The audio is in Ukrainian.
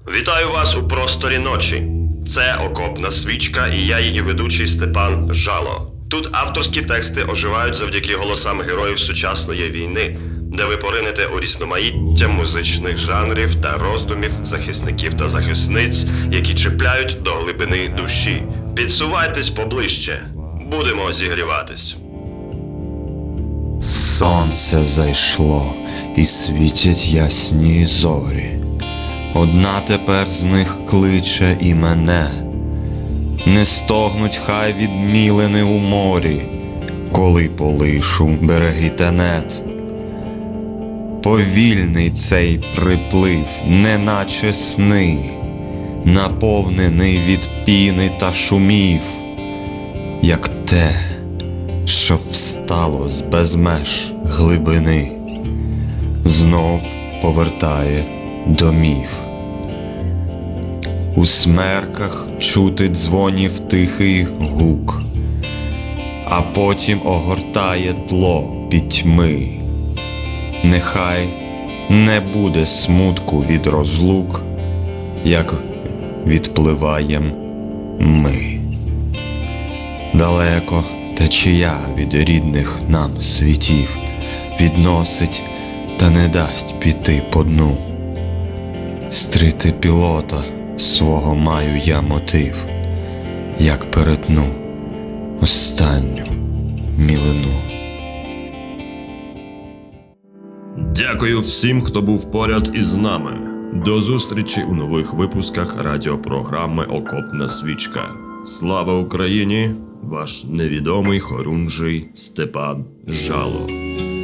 Вітаю вас у просторі ночі. Це окопна свічка і я її ведучий Степан Жало. Тут авторські тексти оживають завдяки голосам героїв сучасної війни, де ви поринете у різноманіття музичних жанрів та роздумів захисників та захисниць, які чіпляють до глибини душі. Підсувайтесь поближче. Будемо зігріватись. Сонце зайшло, і світять ясні зорі. Одна тепер з них кличе і мене. Не стогнуть хай відмілини у морі, коли полишу береги тенет. Повільний цей приплив, неначе сни, наповнений від піни та шумів, як те, що встало з безмеж глибини, знов повертає домів. У смерках чути дзвонів тихий гук, а потім огортає тло пітьми. Нехай не буде смутку від розлук, як відпливаєм ми. Далеко течія від рідних нам світів відносить та не дасть піти по дну. Стрити пілота свого маю я мотив, як перетну останню мілину. Дякую всім, хто був поряд із нами. До зустрічі у нових випусках радіопрограми «Окопна свічка». Слава Україні! Ваш невідомий хорунжий Степан Жало.